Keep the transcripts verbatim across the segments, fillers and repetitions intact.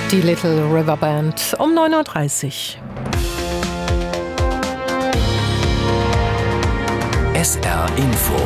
Die Little River Band um neun Uhr dreißig. S R Info.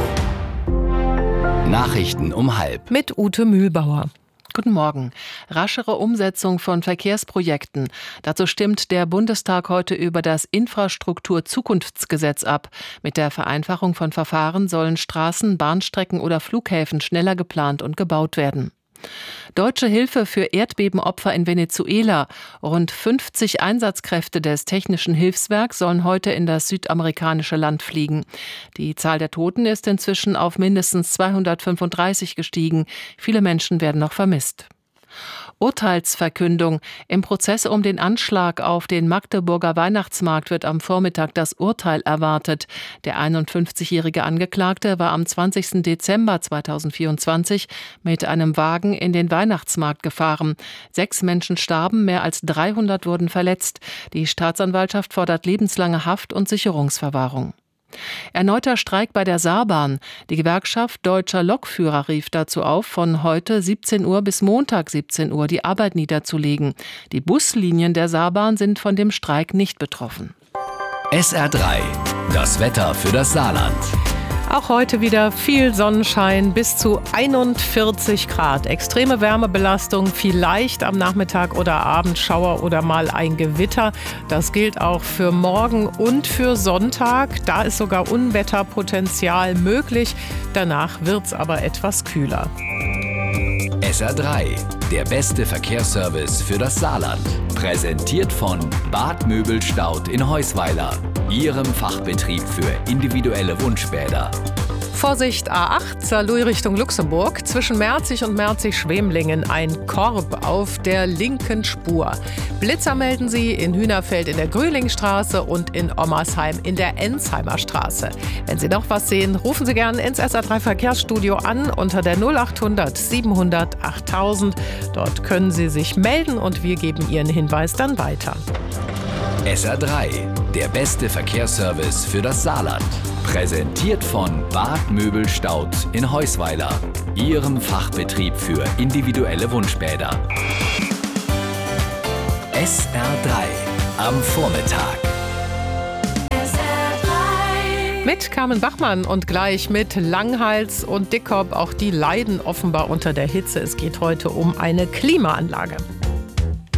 Nachrichten um halb. Mit Ute Mühlbauer. Guten Morgen. Raschere Umsetzung von Verkehrsprojekten. Dazu stimmt der Bundestag heute über das Infrastruktur-Zukunftsgesetz ab. Mit der Vereinfachung von Verfahren sollen Straßen, Bahnstrecken oder Flughäfen schneller geplant und gebaut werden. Deutsche Hilfe für Erdbebenopfer in Venezuela. Rund fünfzig Einsatzkräfte des Technischen Hilfswerks sollen heute in das südamerikanische Land fliegen. Die Zahl der Toten ist inzwischen auf mindestens zweihundertfünfunddreißig gestiegen. Viele Menschen werden noch vermisst. Urteilsverkündung. Im Prozess um den Anschlag auf den Magdeburger Weihnachtsmarkt wird am Vormittag das Urteil erwartet. Der einundfünfzigjährige Angeklagte war am zwanzigsten Dezember zweitausendvierundzwanzig mit einem Wagen in den Weihnachtsmarkt gefahren. Sechs Menschen starben, mehr als dreihundert wurden verletzt. Die Staatsanwaltschaft fordert lebenslange Haft und Sicherungsverwahrung. Erneuter Streik bei der Saarbahn. Die Gewerkschaft Deutscher Lokführer rief dazu auf, von heute siebzehn Uhr bis Montag siebzehn Uhr die Arbeit niederzulegen. Die Buslinien der Saarbahn sind von dem Streik nicht betroffen. S R drei. Das Wetter für das Saarland. Auch heute wieder viel Sonnenschein, bis zu einundvierzig Grad. Extreme Wärmebelastung, vielleicht am Nachmittag oder Abend Schauer oder mal ein Gewitter. Das gilt auch für morgen und für Sonntag. Da ist sogar Unwetterpotenzial möglich. Danach wird's aber etwas kühler. S R drei. Der beste Verkehrsservice für das Saarland. Präsentiert von Bad Möbelstaud in Heusweiler. Ihrem Fachbetrieb für individuelle Wunschbäder. Vorsicht A acht, Saarlouis Richtung Luxemburg. Zwischen Merzig und Merzig-Schwemlingen ein Korb auf der linken Spur. Blitzer melden Sie in Hühnerfeld in der Grühlingstraße und in Ommersheim in der Ensheimer Straße. Wenn Sie noch was sehen, rufen Sie gerne ins S R drei Verkehrsstudio an unter der null achthundert siebenhundert achttausend. Dort können Sie sich melden und wir geben Ihren Hinweis dann weiter. S R drei. Der beste Verkehrsservice für das Saarland. Präsentiert von Bad Möbelstaud in Heusweiler. Ihrem Fachbetrieb für individuelle Wunschbäder. S R drei. Am Vormittag. Mit Carmen Bachmann und gleich mit Langhals und Dickkopf. Auch die leiden offenbar unter der Hitze. Es geht heute um eine Klimaanlage.